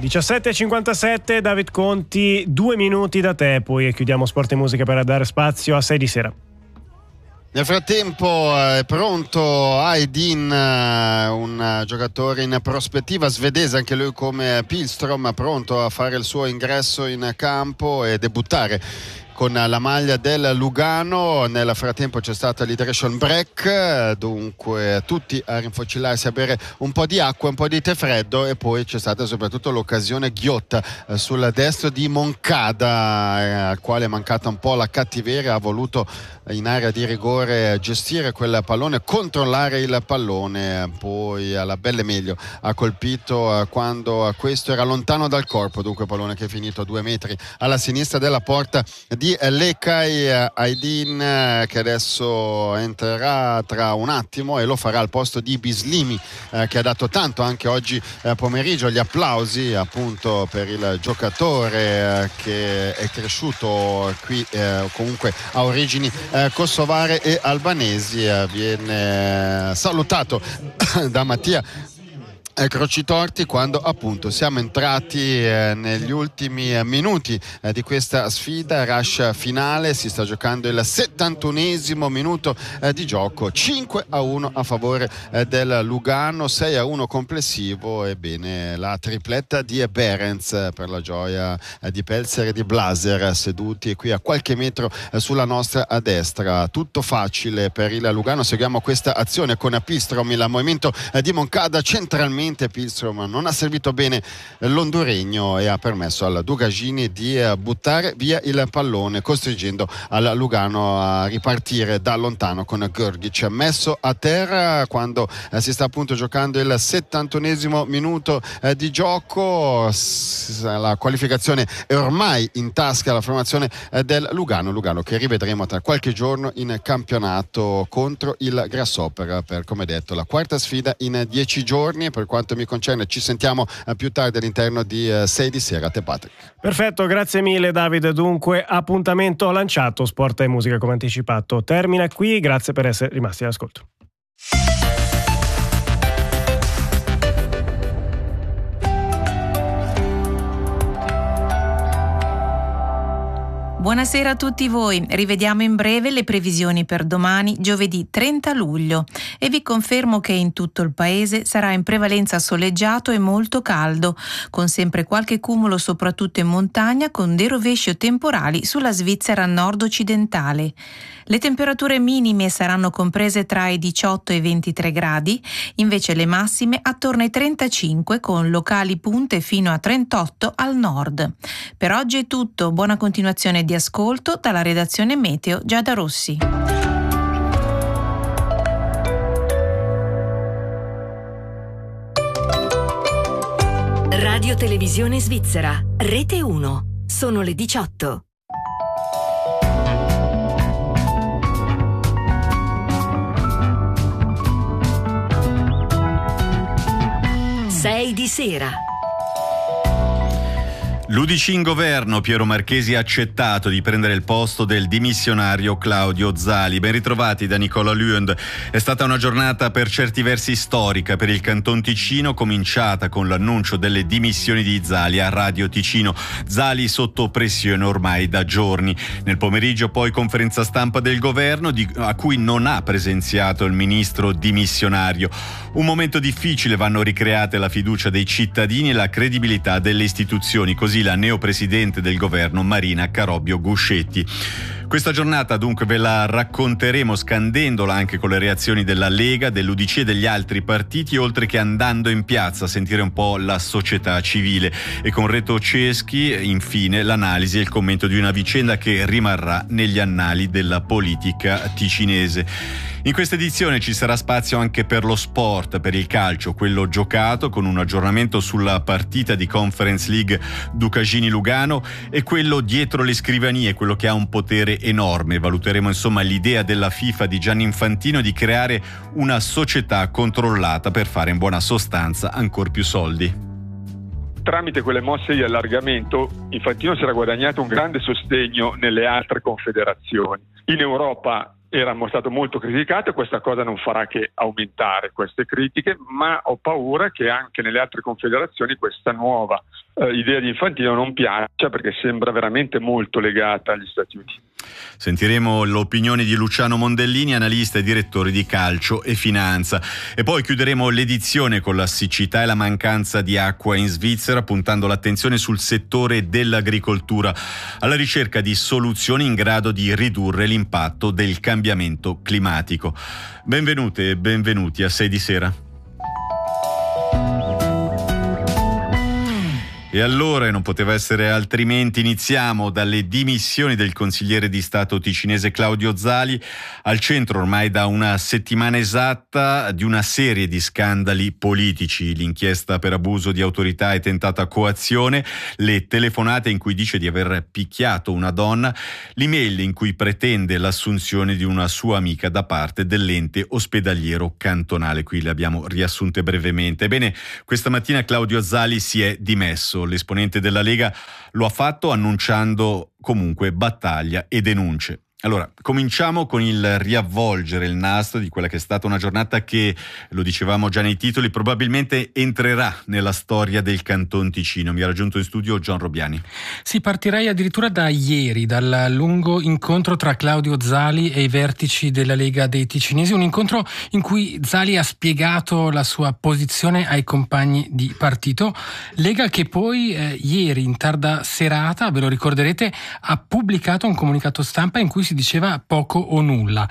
17:57, David Conti, 2 minuti da te, poi chiudiamo Sport e Musica per dare spazio a 6 di sera. Nel frattempo è pronto Aydin, un giocatore in prospettiva svedese, anche lui come Pilstrom, pronto a fare il suo ingresso in campo e debuttare con la maglia del Lugano. Nel frattempo c'è stata l'hydration break, dunque tutti a rinfocillarsi, a bere un po' di acqua, un po' di tè freddo, e poi c'è stata soprattutto l'occasione ghiotta sul destro di Moncada, al quale è mancata un po' la cattiveria, ha voluto in area di rigore gestire quel pallone, controllare il pallone, poi alla belle meglio ha colpito quando questo era lontano dal corpo, dunque pallone che è finito a 2 metri alla sinistra della porta di Lekaj. Aydin che adesso entrerà tra un attimo e lo farà al posto di Bislimi, che ha dato tanto anche oggi pomeriggio. Gli applausi appunto per il giocatore che è cresciuto qui comunque a origini kosovare e albanesi, viene salutato da Mattia Crocitorti quando appunto siamo entrati negli ultimi minuti di questa sfida, rush finale. Si sta giocando il 71esimo minuto di gioco, 5-1 a favore del Lugano, 6-1 complessivo. Ebbene, la tripletta di Behrens per la gioia di Pelzer e di Blaser, seduti qui a qualche metro sulla nostra destra. Tutto facile per il Lugano. Seguiamo questa azione con Pilstrom, il movimento di Moncada centralmente. Pilstrom non ha servito bene l'onduregno e ha permesso al Dugagini di buttare via il pallone, costringendo al Lugano a ripartire da lontano con Grgic messo a terra quando si sta appunto giocando il 71esimo minuto di gioco. La qualificazione è ormai in tasca alla formazione del Lugano che rivedremo tra qualche giorno in campionato contro il Grasshopper per, come detto, la quarta sfida in 10 giorni. Per quanto mi concerne ci sentiamo più tardi all'interno di 6 di sera. A te, Patrick. Perfetto, grazie mille Davide. Dunque appuntamento lanciato, Sport e Musica come anticipato termina qui, grazie per essere rimasti all'ascolto. Buonasera a tutti voi, rivediamo in breve le previsioni per domani, giovedì 30 luglio, e vi confermo che in tutto il paese sarà in prevalenza soleggiato e molto caldo, con sempre qualche cumulo soprattutto in montagna, con dei rovesci o temporali sulla Svizzera nord-occidentale. Le temperature minime saranno comprese tra i 18 e i 23 gradi, invece le massime attorno ai 35, con locali punte fino a 38 al nord. Per oggi è tutto, buona continuazione di ascolto dalla redazione Meteo Giada Rossi. Radio Televisione Svizzera, Rete 1, sono le 18. Sei di sera. L'UDC in governo, Piero Marchesi ha accettato di prendere il posto del dimissionario Claudio Zali. Ben ritrovati da Nicola Lund. È stata una giornata per certi versi storica per il Canton Ticino, cominciata con l'annuncio delle dimissioni di Zali a Radio Ticino. Zali sotto pressione ormai da giorni. Nel pomeriggio poi conferenza stampa del governo a cui non ha presenziato il ministro dimissionario. Un momento difficile, vanno ricreate la fiducia dei cittadini e la credibilità delle istituzioni, così la neopresidente del governo Marina Carobbio Guscetti. Questa giornata dunque ve la racconteremo scandendola anche con le reazioni della Lega, dell'UDC e degli altri partiti, oltre che andando in piazza a sentire un po' la società civile, e con Reto Ceschi infine l'analisi e il commento di una vicenda che rimarrà negli annali della politica ticinese. In questa edizione ci sarà spazio anche per lo sport, per il calcio, quello giocato, con un aggiornamento sulla partita di Conference League Ducagini-Lugano, e quello dietro le scrivanie, quello che ha un potere enorme. Valuteremo insomma l'idea della FIFA di Gianni Infantino di creare una società controllata per fare in buona sostanza ancor più soldi. Tramite quelle mosse di allargamento, Infantino si era guadagnato un grande sostegno nelle altre confederazioni. In Europa era stato molto criticato e questa cosa non farà che aumentare queste critiche, ma ho paura che anche nelle altre confederazioni questa nuova idea di Infantino non piaccia, perché sembra veramente molto legata agli Stati Uniti. Sentiremo l'opinione di Luciano Mondellini, analista e direttore di Calcio e Finanza. E poi chiuderemo l'edizione con la siccità e la mancanza di acqua in Svizzera, puntando l'attenzione sul settore dell'agricoltura, alla ricerca di soluzioni in grado di ridurre l'impatto del cambiamento climatico. Benvenute e benvenuti a 6 di sera. E allora, non poteva essere altrimenti, iniziamo dalle dimissioni del consigliere di Stato ticinese Claudio Zali, al centro ormai da una settimana esatta di una serie di scandali politici: l'inchiesta per abuso di autorità e tentata coazione, le telefonate in cui dice di aver picchiato una donna, l'email in cui pretende l'assunzione di una sua amica da parte dell'ente ospedaliero cantonale. Qui le abbiamo riassunte brevemente. Ebbene, questa mattina Claudio Zali si è dimesso. L'esponente della Lega lo ha fatto annunciando comunque battaglia e denunce. Allora, cominciamo con il riavvolgere il nastro di quella che è stata una giornata che, lo dicevamo già nei titoli, probabilmente entrerà nella storia del Canton Ticino. Mi ha raggiunto in studio John Robiani. Sì, partirei addirittura da ieri, dal lungo incontro tra Claudio Zali e i vertici della Lega dei Ticinesi, un incontro in cui Zali ha spiegato la sua posizione ai compagni di partito. Lega che poi ieri, in tarda serata, ve lo ricorderete, ha pubblicato un comunicato stampa in cui si diceva poco o nulla.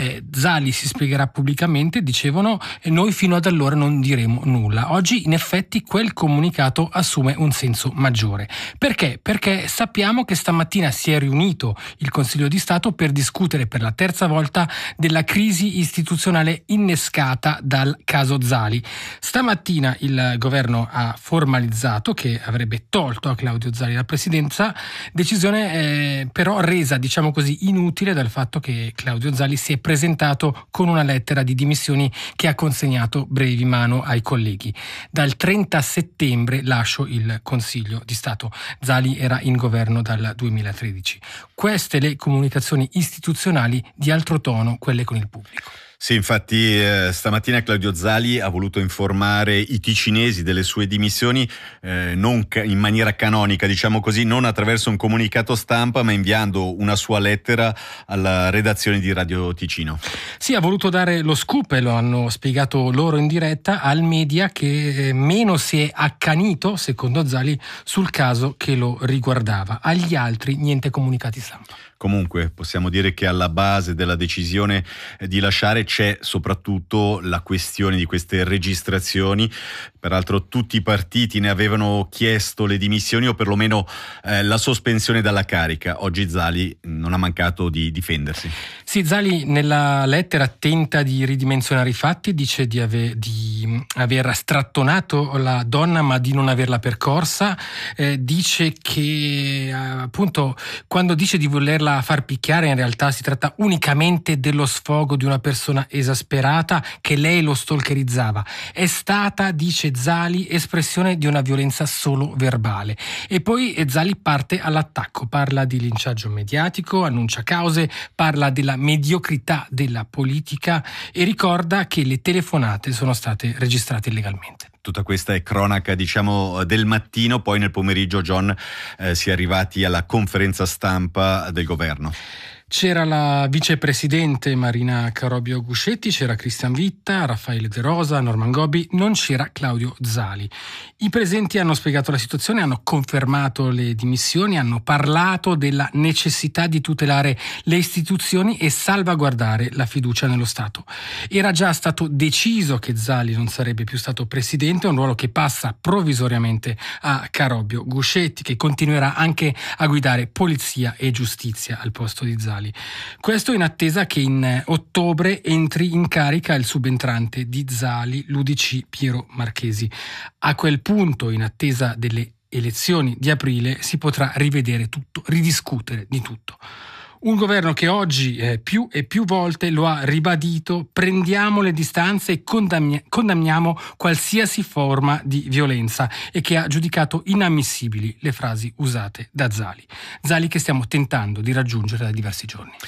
Zali si spiegherà pubblicamente, dicevano, e noi fino ad allora non diremo nulla. Oggi in effetti quel comunicato assume un senso maggiore. Perché? Perché sappiamo che stamattina si è riunito il Consiglio di Stato per discutere per la terza volta della crisi istituzionale innescata dal caso Zali. Stamattina il governo ha formalizzato che avrebbe tolto a Claudio Zali la presidenza, decisione però resa, diciamo così, inutile dal fatto che Claudio Zali si è presentato con una lettera di dimissioni che ha consegnato brevi mano ai colleghi. Dal 30 settembre lascio il Consiglio di Stato. Zali era in governo dal 2013. Queste le comunicazioni istituzionali di altro tono, quelle con il pubblico. Sì, infatti stamattina Claudio Zali ha voluto informare i ticinesi delle sue dimissioni non in maniera canonica, diciamo così, non attraverso un comunicato stampa, ma inviando una sua lettera alla redazione di Radio Ticino. Sì, ha voluto dare lo scoop, e lo hanno spiegato loro in diretta, al media che meno si è accanito, secondo Zali, sul caso che lo riguardava. Agli altri niente comunicati stampa. Comunque possiamo dire che alla base della decisione di lasciare c'è soprattutto la questione di queste registrazioni. Peraltro tutti i partiti ne avevano chiesto le dimissioni o perlomeno la sospensione dalla carica. Oggi Zali non ha mancato di difendersi. Sì, Zali nella lettera tenta di ridimensionare i fatti, dice di aver strattonato la donna ma di non averla percorsa, dice che appunto quando dice di volerla far picchiare in realtà si tratta unicamente dello sfogo di una persona esasperata che lei lo stalkerizzava. È stata, dice Zali, espressione di una violenza solo verbale. E poi Zali parte all'attacco, parla di linciaggio mediatico, annuncia cause, parla della mediocrità della politica e ricorda che le telefonate sono state registrate illegalmente. Tutta questa è cronaca, diciamo, del mattino. Poi nel pomeriggio, John, si è arrivati alla conferenza stampa del governo. C'era la vicepresidente Marina Carobio Guscetti, c'era Cristian Vitta, Raffaele De Rosa, Norman Gobbi, non c'era Claudio Zali. I presenti hanno spiegato la situazione, hanno confermato le dimissioni, hanno parlato della necessità di tutelare le istituzioni e salvaguardare la fiducia nello Stato. Era già stato deciso che Zali non sarebbe più stato presidente, un ruolo che passa provvisoriamente a Carobio Guscetti, che continuerà anche a guidare polizia e giustizia al posto di Zali. Questo in attesa che in ottobre entri in carica il subentrante di Zali, l'UDC Piero Marchesi. A quel punto, in attesa delle elezioni di aprile, si potrà rivedere tutto, ridiscutere di tutto. Un governo che oggi più e più volte lo ha ribadito: prendiamo le distanze e condanniamo qualsiasi forma di violenza, e che ha giudicato inammissibili le frasi usate da Zali. Zali che stiamo tentando di raggiungere da diversi giorni.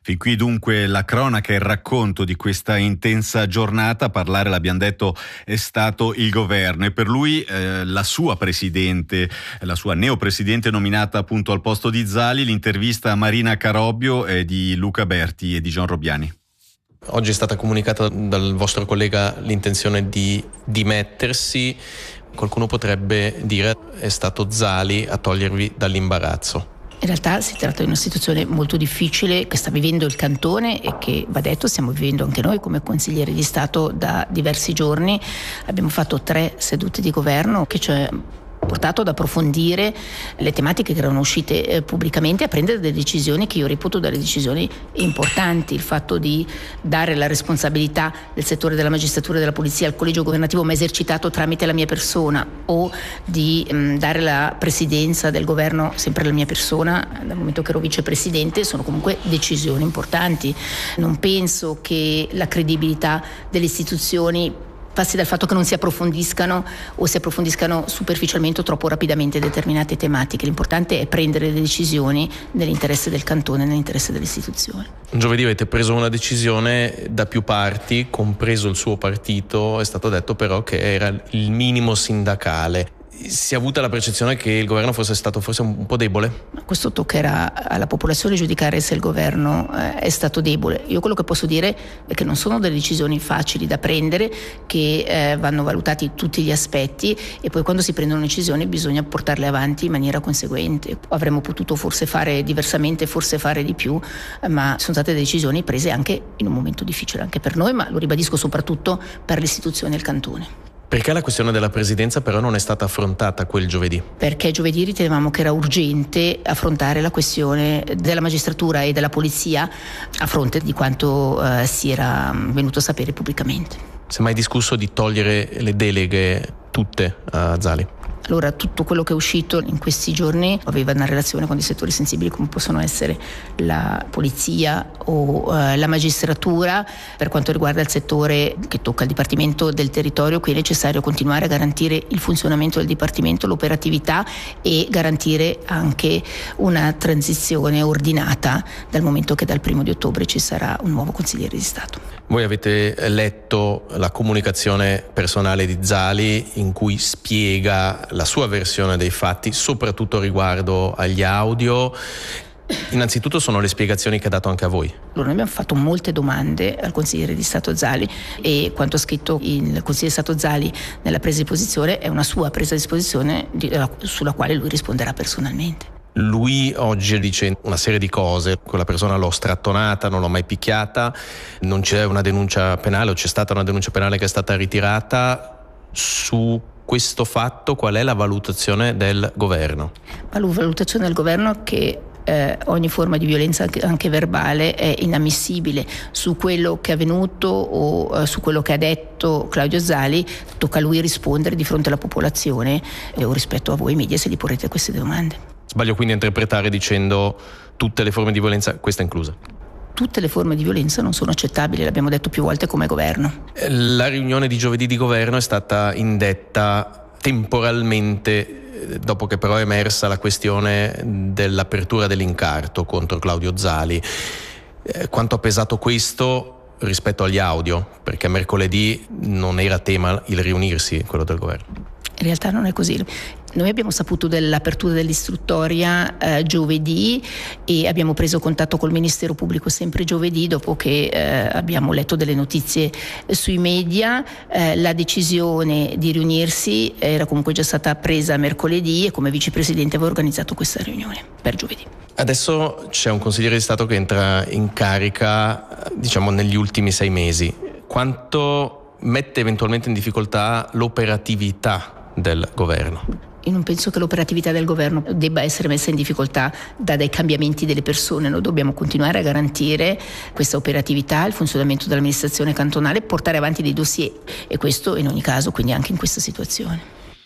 Fin qui dunque la cronaca e il racconto di questa intensa giornata. A parlare, l'abbiamo detto, è stato il governo e per lui la sua presidente, la sua neopresidente nominata appunto al posto di Zali. L'intervista a Marina Carobbio è di Luca Berti e di Gian Robbiani. Oggi è stata comunicata dal vostro collega l'intenzione di dimettersi. Qualcuno potrebbe dire è stato Zali a togliervi dall'imbarazzo. In realtà si tratta di una situazione molto difficile che sta vivendo il cantone e che, va detto, stiamo vivendo anche noi come consiglieri di Stato da diversi giorni. Abbiamo fatto 3 sedute di governo che ci portato ad approfondire le tematiche che erano uscite pubblicamente, a prendere delle decisioni che io reputo delle decisioni importanti. Il fatto di dare la responsabilità del settore della magistratura e della polizia al collegio governativo ma esercitato tramite la mia persona, o di dare la presidenza del governo sempre alla mia persona dal momento che ero vicepresidente, sono comunque decisioni importanti. Non penso che la credibilità delle istituzioni passi dal fatto che non si approfondiscano o si approfondiscano superficialmente o troppo rapidamente determinate tematiche. L'importante è prendere le decisioni nell'interesse del cantone, nell'interesse delle istituzioni. Giovedì avete preso una decisione da più parti, compreso il suo partito. È stato detto però che era il minimo sindacale. Si è avuta la percezione che il governo fosse stato un po' debole? Questo toccherà alla popolazione giudicare se il governo è stato debole. Io quello che posso dire è che non sono delle decisioni facili da prendere, che vanno valutati tutti gli aspetti e poi quando si prendono decisioni bisogna portarle avanti in maniera conseguente. Avremmo potuto forse fare diversamente, forse fare di più, ma sono state decisioni prese anche in un momento difficile anche per noi, ma lo ribadisco soprattutto per l'istituzione e il cantone. Perché la questione della presidenza però non è stata affrontata quel giovedì? Perché giovedì ritenevamo che era urgente affrontare la questione della magistratura e della polizia a fronte di quanto si era venuto a sapere pubblicamente. Si è mai discusso di togliere le deleghe tutte a Zali? Allora, tutto quello che è uscito in questi giorni aveva una relazione con dei settori sensibili come possono essere la polizia o la magistratura. Per quanto riguarda il settore che tocca il Dipartimento del Territorio, qui è necessario continuare a garantire il funzionamento del Dipartimento, l'operatività e garantire anche una transizione ordinata dal momento che dal 1° di ottobre ci sarà un nuovo consigliere di Stato. Voi avete letto la comunicazione personale di Zali in cui spiega la sua versione dei fatti, soprattutto riguardo agli audio. Innanzitutto sono le spiegazioni che ha dato anche a voi. Noi abbiamo fatto molte domande al consigliere di Stato Zali e quanto ha scritto il consigliere di Stato Zali nella presa di posizione è una sua presa di posizione sulla quale lui risponderà personalmente. Lui oggi dice una serie di cose: quella persona l'ho strattonata, non l'ho mai picchiata, non c'è una denuncia penale o c'è stata una denuncia penale che è stata ritirata. Su questo fatto qual è la valutazione del governo? La valutazione del governo è che ogni forma di violenza anche verbale è inammissibile. Su quello che è avvenuto o su quello che ha detto Claudio Zali tocca a lui rispondere di fronte alla popolazione o rispetto a voi media se gli porrete queste domande. Sbaglio quindi a interpretare dicendo tutte le forme di violenza, questa inclusa? Tutte le forme di violenza non sono accettabili, l'abbiamo detto più volte come governo. La riunione di giovedì di governo è stata indetta temporalmente dopo che però è emersa la questione dell'apertura dell'incarto contro Claudio Zali. Quanto ha pesato questo rispetto agli audio? Perché mercoledì non era tema il riunirsi, quello del governo. In realtà non è così. Noi abbiamo saputo dell'apertura dell'istruttoria giovedì e abbiamo preso contatto col Ministero Pubblico sempre giovedì dopo che abbiamo letto delle notizie sui media. La decisione di riunirsi era comunque già stata presa mercoledì e come vicepresidente avevo organizzato questa riunione per giovedì. Adesso c'è un consigliere di Stato che entra in carica, diciamo, negli ultimi 6 mesi. Quanto mette eventualmente in difficoltà l'operatività del governo? Io non penso che l'operatività del governo debba essere messa in difficoltà dai cambiamenti delle persone. Noi dobbiamo continuare a garantire questa operatività, il funzionamento dell'amministrazione cantonale, portare avanti dei dossier e questo in ogni caso, quindi anche in questa situazione.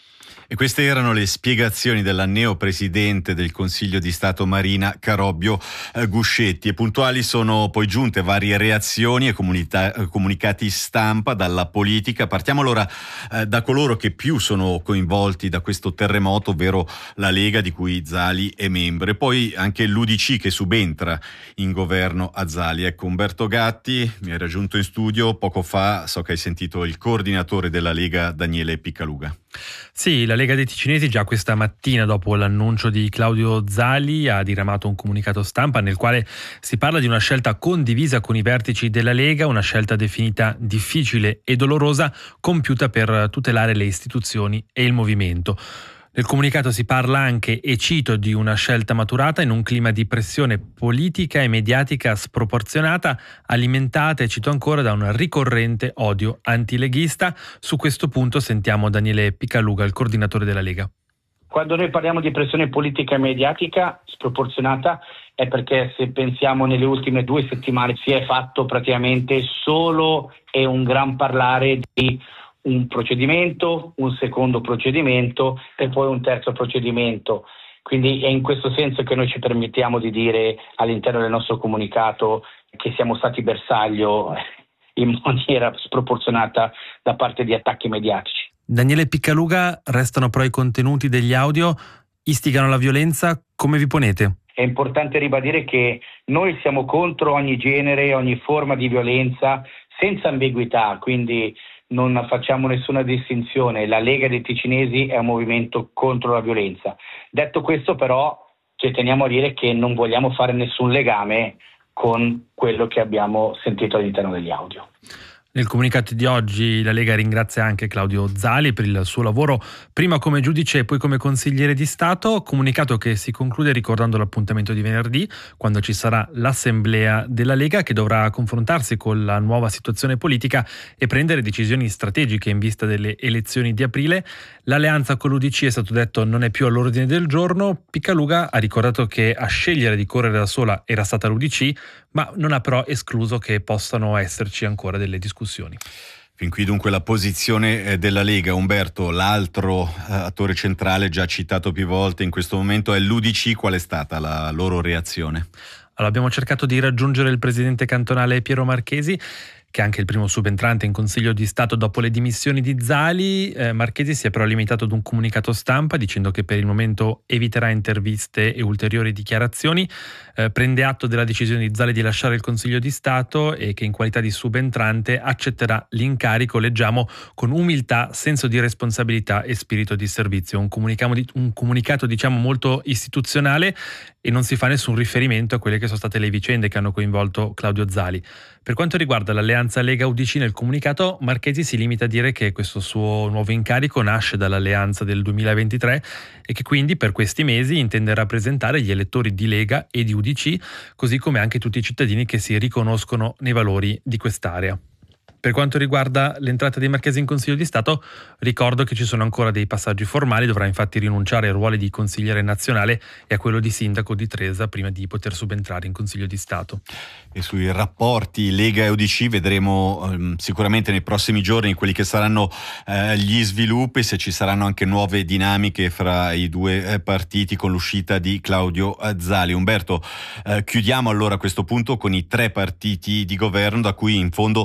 E queste erano le spiegazioni della neopresidente del Consiglio di Stato Marina Carobbio Guscetti. E puntuali sono poi giunte varie reazioni e comunicati stampa dalla politica. Partiamo allora da coloro che più sono coinvolti da questo terremoto, ovvero la Lega, di cui Zali è membro, e poi anche l'UDC che subentra in governo a Zali. Ecco, Umberto Gatti mi hai raggiunto in studio poco fa, so che hai sentito il coordinatore della Lega, Daniele Piccaluga. Sì, la Lega dei Ticinesi già questa mattina, dopo l'annuncio di Claudio Zali, ha diramato un comunicato stampa nel quale si parla di una scelta condivisa con i vertici della Lega, una scelta definita difficile e dolorosa, compiuta per tutelare le istituzioni e il movimento. Nel comunicato si parla anche, e cito, di una scelta maturata in un clima di pressione politica e mediatica sproporzionata, alimentata, e cito ancora, da un ricorrente odio antileghista. Su questo punto sentiamo Daniele Piccaluga, il coordinatore della Lega. Quando noi parliamo di pressione politica e mediatica sproporzionata è perché, se pensiamo nelle ultime 2 settimane, si è fatto praticamente solo e un gran parlare di un procedimento, un secondo procedimento e poi un terzo procedimento. Quindi è in questo senso che noi ci permettiamo di dire all'interno del nostro comunicato che siamo stati bersaglio in maniera sproporzionata da parte di attacchi mediatici. Daniele Piccaluga, restano però i contenuti degli audio, istigano alla violenza, come vi ponete? È importante ribadire che noi siamo contro ogni genere, ogni forma di violenza, senza ambiguità, quindi non facciamo nessuna distinzione. La Lega dei Ticinesi è un movimento contro la violenza. Detto questo, però, ci teniamo a dire che non vogliamo fare nessun legame con quello che abbiamo sentito all'interno degli audio. Nel comunicato di oggi la Lega ringrazia anche Claudio Zali per il suo lavoro, prima come giudice e poi come consigliere di Stato, comunicato che si conclude ricordando l'appuntamento di venerdì, quando ci sarà l'assemblea della Lega, che dovrà confrontarsi con la nuova situazione politica e prendere decisioni strategiche in vista delle elezioni di aprile. L'alleanza con l'UDC, è stato detto, non è più all'ordine del giorno. Piccaluga ha ricordato che a scegliere di correre da sola era stata l'UDC, ma non ha però escluso che possano esserci ancora delle discussioni. Fin qui dunque la posizione della Lega. Umberto, l'altro attore centrale già citato più volte in questo momento è l'UDC. Qual è stata la loro reazione? Allora, abbiamo cercato di raggiungere il presidente cantonale Piero Marchesi, che è anche il primo subentrante in Consiglio di Stato dopo le dimissioni di Zali. Marchesi si è però limitato ad un comunicato stampa dicendo che per il momento eviterà interviste e ulteriori dichiarazioni, prende atto della decisione di Zali di lasciare il Consiglio di Stato e che in qualità di subentrante accetterà l'incarico, leggiamo, con umiltà, senso di responsabilità e spirito di servizio. Un comunicato diciamo molto istituzionale, e non si fa nessun riferimento a quelle che sono state le vicende che hanno coinvolto Claudio Zali. Per quanto riguarda l'alleanza Lega-UDC, nel comunicato Marchesi si limita a dire che questo suo nuovo incarico nasce dall'alleanza del 2023 e che quindi per questi mesi intende rappresentare gli elettori di Lega e di UDC, così come anche tutti i cittadini che si riconoscono nei valori di quest'area. Per quanto riguarda l'entrata dei Marchesi in Consiglio di Stato, ricordo che ci sono ancora dei passaggi formali. Dovrà infatti rinunciare ai ruoli di consigliere nazionale e a quello di sindaco di Tresa prima di poter subentrare in Consiglio di Stato. E sui rapporti Lega e UDC vedremo sicuramente nei prossimi giorni quelli che saranno gli sviluppi, se ci saranno anche nuove dinamiche fra i due partiti con l'uscita di Claudio Zali. Umberto, chiudiamo allora a questo punto con i 3 partiti di governo da cui in fondo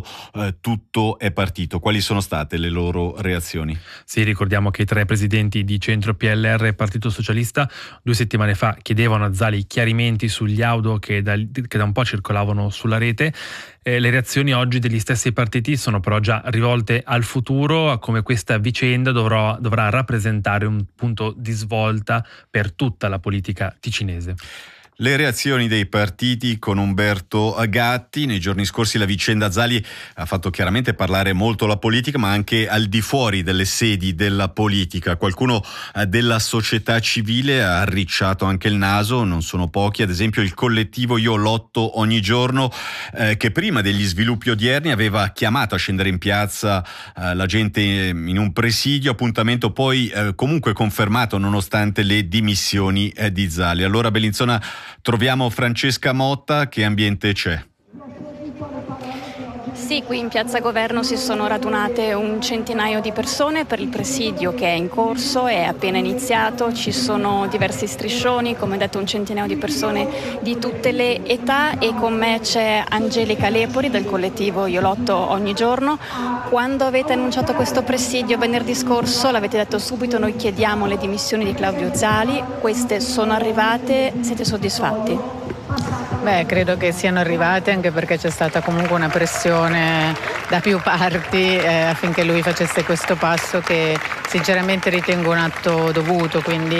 tutto è partito. Quali sono state le loro reazioni? Sì, ricordiamo che i 3 presidenti di Centro, PLR e Partito Socialista 2 settimane fa chiedevano a Zali chiarimenti sugli audio che da un po' circolavano sulla rete. Le reazioni oggi degli stessi partiti sono però già rivolte al futuro, a come questa vicenda dovrà rappresentare un punto di svolta per tutta la politica ticinese. Le reazioni dei partiti con Umberto Gatti. Nei giorni scorsi la vicenda Zali ha fatto chiaramente parlare molto la politica, ma anche al di fuori delle sedi della politica. Qualcuno della società civile ha arricciato anche il naso, non sono pochi, ad esempio il collettivo Io Lotto Ogni Giorno, che prima degli sviluppi odierni aveva chiamato a scendere in piazza la gente in un presidio, appuntamento poi comunque confermato nonostante le dimissioni di Zali. Allora Bellinzona, troviamo Francesca Motta, che ambiente c'è? Sì, qui in Piazza Governo si sono radunate un centinaio di persone per il presidio che è in corso, è appena iniziato, ci sono diversi striscioni, come detto un centinaio di persone di tutte le età, e con me c'è Angelica Lepori del collettivo Io Lotto Ogni Giorno. Quando avete annunciato questo presidio venerdì scorso l'avete detto subito: noi chiediamo le dimissioni di Claudio Zali, queste sono arrivate, siete soddisfatti? Credo che siano arrivate, anche perché c'è stata comunque una pressione da più parti affinché lui facesse questo passo, che sinceramente ritengo un atto dovuto, quindi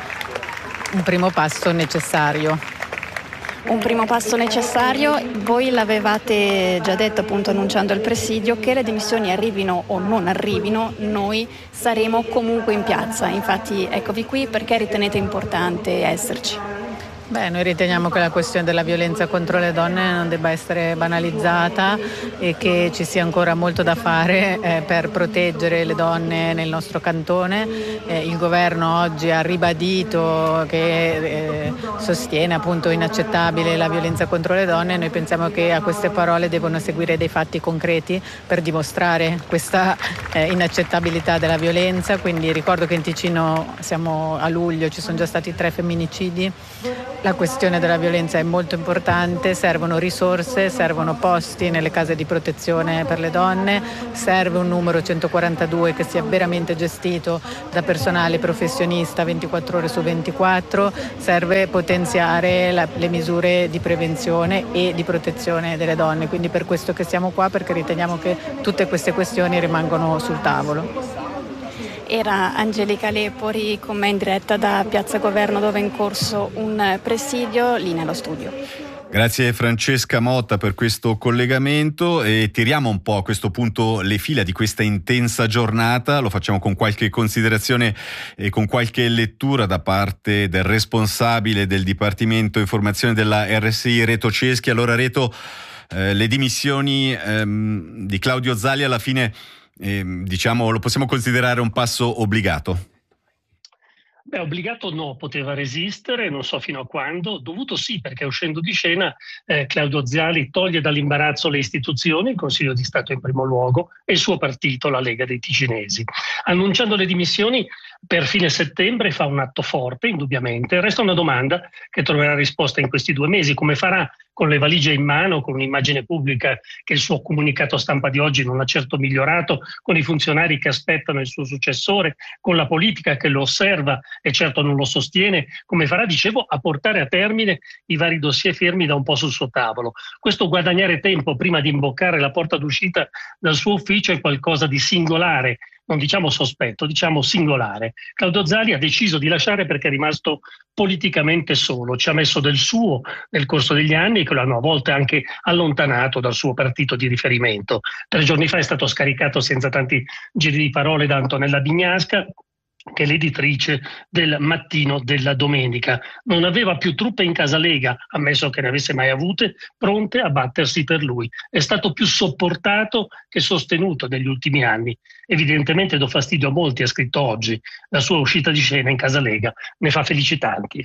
un primo passo necessario. Un primo passo necessario. Voi l'avevate già detto, appunto, annunciando il presidio, che le dimissioni arrivino o non arrivino, noi saremo comunque in piazza. Infatti eccovi qui perché ritenete importante esserci. Noi riteniamo che la questione della violenza contro le donne non debba essere banalizzata e che ci sia ancora molto da fare per proteggere le donne nel nostro cantone. Il governo oggi ha ribadito che sostiene appunto inaccettabile la violenza contro le donne. Noi pensiamo che a queste parole devono seguire dei fatti concreti per dimostrare questa inaccettabilità della violenza. Quindi ricordo che in Ticino siamo a luglio, ci sono già stati 3 femminicidi. La questione della violenza è molto importante, servono risorse, servono posti nelle case di protezione per le donne, serve un numero 142 che sia veramente gestito da personale professionista 24 ore su 24, serve potenziare le misure di prevenzione e di protezione delle donne. Quindi per questo che siamo qua, perché riteniamo che tutte queste questioni rimangono sul tavolo. Era Angelica Lepori con me in diretta da Piazza Governo, dove è in corso un presidio, lì nello studio. Grazie Francesca Motta per questo collegamento, e tiriamo un po' a questo punto le fila di questa intensa giornata. Lo facciamo con qualche considerazione e con qualche lettura da parte del responsabile del Dipartimento Informazione della RSI, Reto Ceschi. Allora Reto, le dimissioni di Claudio Zali alla fine lo possiamo considerare un passo obbligato? Obbligato no, poteva resistere, non so fino a quando. Dovuto sì, perché uscendo di scena Claudio Zali toglie dall'imbarazzo le istituzioni, il Consiglio di Stato in primo luogo, e il suo partito, la Lega dei Ticinesi. Annunciando le dimissioni per fine settembre fa un atto forte, indubbiamente. Resta una domanda che troverà risposta in questi 2 mesi: come farà con le valigie in mano, con un'immagine pubblica che il suo comunicato stampa di oggi non ha certo migliorato, con i funzionari che aspettano il suo successore, con la politica che lo osserva e certo non lo sostiene. Come farà, dicevo, a portare a termine i vari dossier fermi da un po' sul suo tavolo? Questo guadagnare tempo prima di imboccare la porta d'uscita dal suo ufficio è qualcosa di singolare, non diciamo sospetto, diciamo singolare. Claudio Zali ha deciso di lasciare perché è rimasto politicamente solo, ci ha messo del suo nel corso degli anni, che lo hanno a volte anche allontanato dal suo partito di riferimento. 3 giorni fa è stato scaricato senza tanti giri di parole da Antonella Bignasca, che è l'editrice del Mattino della Domenica. Non aveva più truppe in casa Lega, ammesso che ne avesse mai avute, pronte a battersi per lui. È stato più sopportato che sostenuto negli ultimi anni. Evidentemente do fastidio a molti, ha scritto oggi. La sua uscita di scena in casa Lega ne fa felicitanti.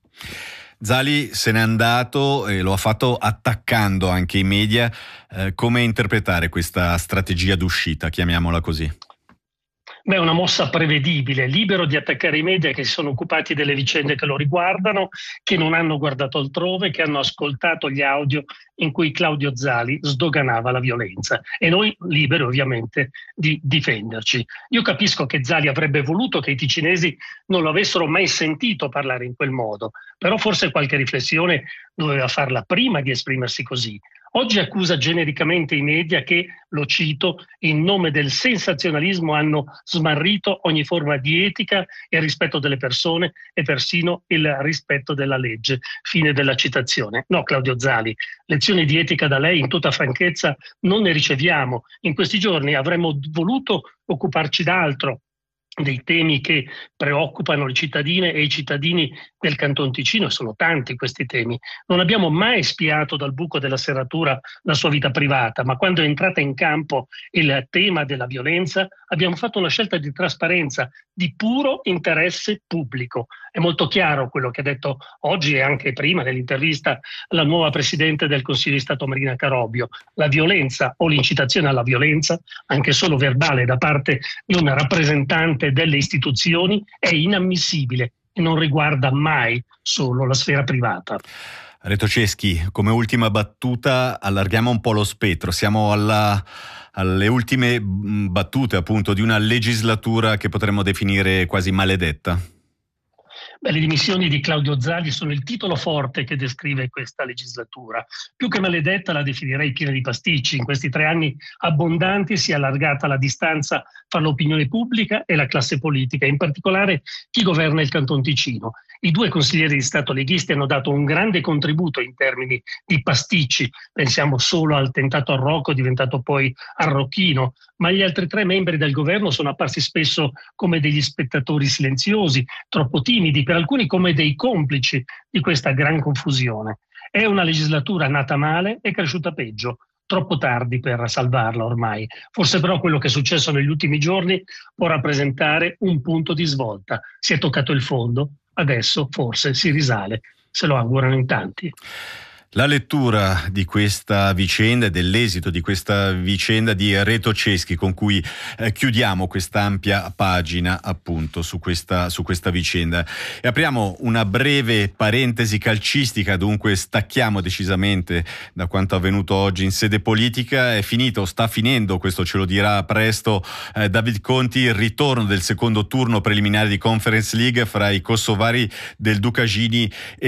Zali se n'è andato e lo ha fatto attaccando anche i media. Come interpretare questa strategia d'uscita, chiamiamola così? È una mossa prevedibile, libero di attaccare i media che si sono occupati delle vicende che lo riguardano, che non hanno guardato altrove, che hanno ascoltato gli audio in cui Claudio Zali sdoganava la violenza, e noi liberi ovviamente di difenderci. Io capisco che Zali avrebbe voluto che i ticinesi non lo avessero mai sentito parlare in quel modo, però forse qualche riflessione doveva farla prima di esprimersi così. Oggi accusa genericamente i media che, lo cito, in nome del sensazionalismo hanno smarrito ogni forma di etica e rispetto delle persone e persino il rispetto della legge. Fine della citazione. No, Claudio Zali, lezioni di etica da lei in tutta franchezza non ne riceviamo. In questi giorni avremmo voluto occuparci d'altro, dei temi che preoccupano le cittadine e i cittadini del Canton Ticino, e sono tanti questi temi. Non abbiamo mai spiato dal buco della serratura la sua vita privata, ma quando è entrata in campo il tema della violenza abbiamo fatto una scelta di trasparenza, di puro interesse pubblico. È molto chiaro quello che ha detto oggi e anche prima nell'intervista la nuova Presidente del Consiglio di Stato Marina Carobio. La violenza o l'incitazione alla violenza, anche solo verbale da parte di un rappresentante delle istituzioni, è inammissibile e non riguarda mai solo la sfera privata. Reto Ceschi, come ultima battuta allarghiamo un po' lo spettro, siamo alle ultime battute appunto di una legislatura che potremmo definire quasi maledetta. Le dimissioni di Claudio Zali sono il titolo forte che descrive questa legislatura. Più che maledetta la definirei piena di pasticci. In questi 3 anni abbondanti si è allargata la distanza fra l'opinione pubblica e la classe politica, in particolare chi governa il Canton Ticino. I 2 consiglieri di Stato leghisti hanno dato un grande contributo in termini di pasticci. Pensiamo solo al tentato Arrocco, diventato poi Arrocchino, ma gli altri 3 membri del governo sono apparsi spesso come degli spettatori silenziosi, troppo timidi, per alcuni come dei complici di questa gran confusione. È una legislatura nata male e cresciuta peggio. Troppo tardi per salvarla ormai. Forse però quello che è successo negli ultimi giorni può rappresentare un punto di svolta. Si è toccato il fondo, adesso forse si risale. Se lo augurano in tanti. La lettura di questa vicenda e dell'esito di questa vicenda di Reto Ceschi, con cui chiudiamo questa ampia pagina appunto su questa vicenda. E apriamo una breve parentesi calcistica, dunque stacchiamo decisamente da quanto avvenuto oggi in sede politica. È finito, sta finendo, questo ce lo dirà presto David Conti, il ritorno del secondo turno preliminare di Conference League fra i kosovari del Ducagini e